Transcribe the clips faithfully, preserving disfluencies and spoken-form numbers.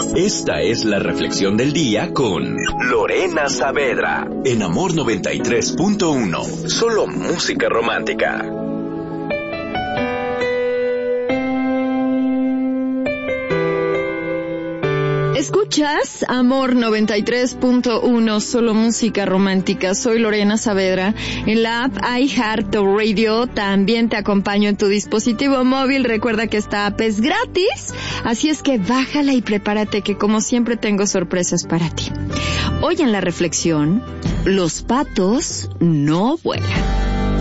Esta es la reflexión del día con Lorena Saavedra en Amor noventa y tres punto uno. Solo música romántica. Escuchas Amor noventa y tres punto uno, solo música romántica. Soy Lorena Saavedra. En la app iHeartRadio también te acompaño en tu dispositivo móvil. Recuerda que esta app es gratis, así es que bájala y prepárate que como siempre tengo sorpresas para ti. Hoy en la reflexión, los patos no vuelan.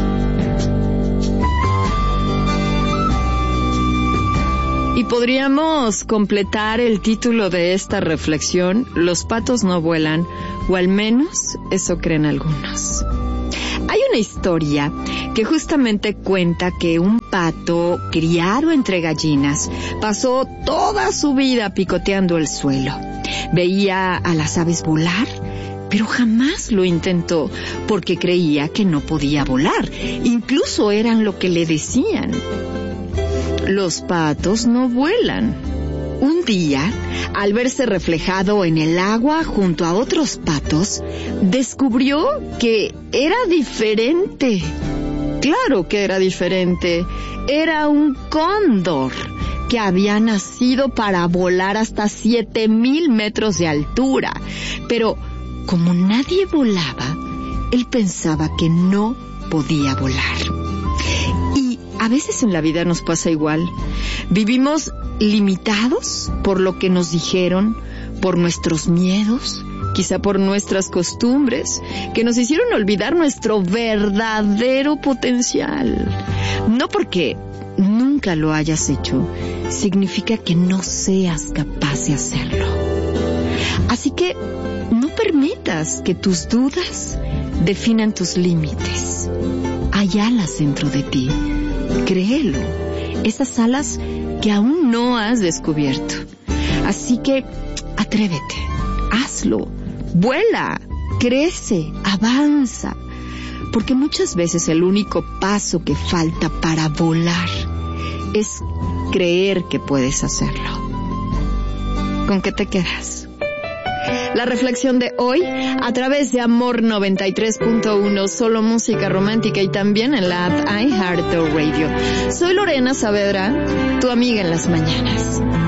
Y podríamos completar el título de esta reflexión, los patos no vuelan, o al menos eso creen algunos. Hay una historia que justamente cuenta que un pato criado entre gallinas pasó toda su vida picoteando el suelo. Veía a las aves volar, pero jamás lo intentó porque creía que no podía volar. Incluso eran lo que le decían. Los patos no vuelan. Un día, al verse reflejado en el agua junto a otros patos, descubrió que era diferente. Claro que era diferente. Era un cóndor que había nacido para volar hasta siete mil metros de altura. Pero como nadie volaba, él pensaba que no podía volar. A veces en la vida nos pasa igual. Vivimos limitados por lo que nos dijeron, por nuestros miedos, quizá por nuestras costumbres, que nos hicieron olvidar nuestro verdadero potencial. No porque nunca lo hayas hecho, significa que no seas capaz de hacerlo. Así que no permitas que tus dudas definan tus límites. Hay alas dentro de ti. Créelo, esas alas que aún no has descubierto. Así que atrévete, hazlo, vuela, crece, avanza. Porque muchas veces el único paso que falta para volar es creer que puedes hacerlo. ¿Con qué te quedas? La reflexión de hoy a través de Amor noventa y tres punto uno, solo música romántica, y también en la app iHeartRadio. Soy Lorena Saavedra, tu amiga en las mañanas.